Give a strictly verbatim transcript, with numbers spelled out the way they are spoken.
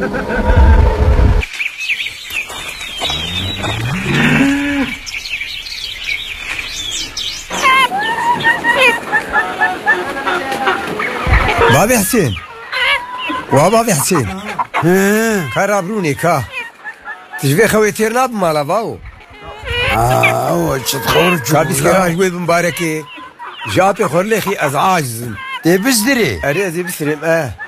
بابي حسين وبابي حسين كرابروني كا تجبي خويتير ناب مالا باو اه وش تخرج كابيس كراج ويب مباركي جابي خورليخي ازعاج تبزدري اريزي بسرم اه